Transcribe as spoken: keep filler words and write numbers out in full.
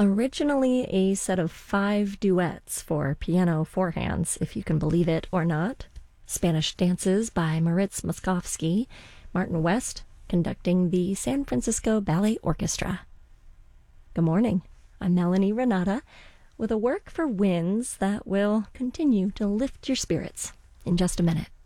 Originally a set of five duets for piano four hands, if you can believe it or not. Spanish dances by Moritz Moszkowski, Martin West conducting the San Francisco Ballet Orchestra. Good morning, I'm Melanie Renata with a work for winds that will continue to lift your spirits in just a minute.